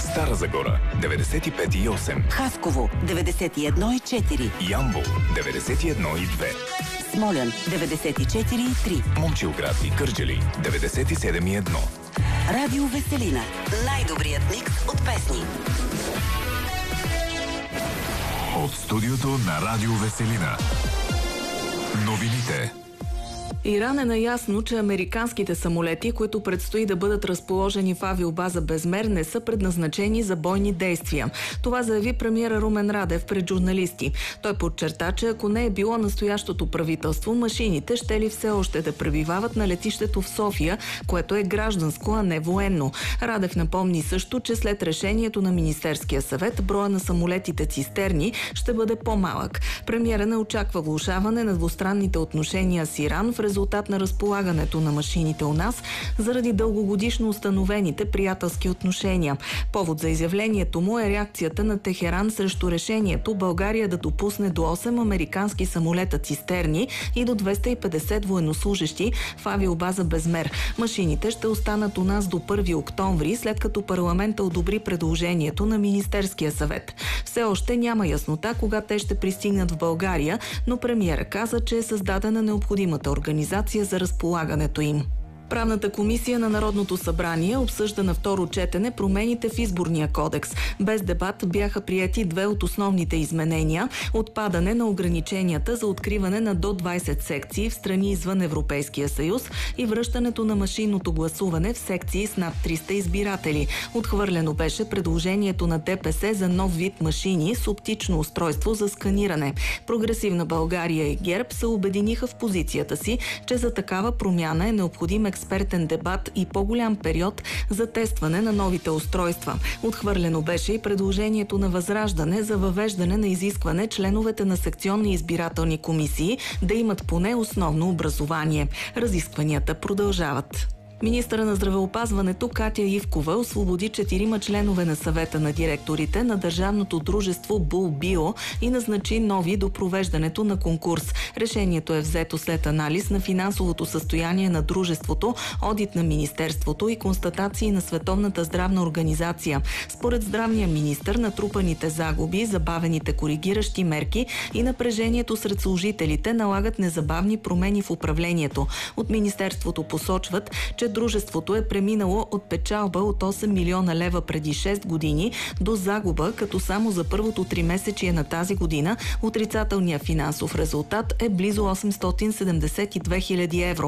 Стара Загора 95,8, Хасково 91,4, Ямбол 91,2, Смолян 94,3, Момчилград и Кърджали 97,1. Радио Веселина. Най-добрият микс от песни. От студиото на Радио Веселина. Новините. Иран е наясно, че американските самолети, които предстои да бъдат разположени в авиобаза Безмер, не са предназначени за бойни действия. Това заяви премиера Румен Радев пред журналисти. Той подчерта, че ако не е било настоящото правителство, машините ще ли все още да пребивават на летището в София, което е гражданско, а не военно. Радев напомни също, че след решението на Министерския съвет, броя на самолетите цистерни ще бъде по-малък. Премиера не очаква влошаване на двустранните отношения с Иран в резултат на разполагането на машините у нас заради дългогодишно установените приятелски отношения. Повод за изявлението му е реакцията на Техеран срещу решението България да допусне до 8 американски самолета цистерни и до 250 военнослужещи в авиобаза Безмер. Машините ще останат у нас до 1 октомври, след като парламента одобри предложението на Министерския съвет. Все още няма яснота кога те ще пристигнат в България, но премиера каза, че е създадена необходимата организация за разполагането им. Правната комисия на Народното събрание обсъжда на второ четене промените в изборния кодекс. Без дебат бяха приети две от основните изменения – отпадане на ограниченията за откриване на до 20 секции в страни извън Европейския съюз и връщането на машинното гласуване в секции с над 300 избиратели. Отхвърлено беше предложението на ДПС за нов вид машини с оптично устройство за сканиране. Прогресивна България и ГЕРБ се обединиха в позицията си, че за такава промяна е необходим експертен дебат и по-голям период за тестване на новите устройства. Отхвърлено беше и предложението на Възраждане за въвеждане на изискване членовете на секционни избирателни комисии да имат поне основно образование. Разискванията продължават. Министъра на здравеопазването Катя Ивкова освободи 4 членове на съвета на директорите на държавното дружество Булбио и назначи нови до провеждането на конкурс. Решението е взето след анализ на финансовото състояние на дружеството, одит на министерството и констатации на Световната здравна организация. Според здравния министър, натрупаните загуби, забавените коригиращи мерки и напрежението сред служителите налагат незабавни промени в управлението. От министерството посочват, че дружеството е преминало от печалба от 8 милиона лева преди 6 години до загуба, като само за първото 3-месечие на тази година отрицателният финансов резултат е близо 872 000 евро.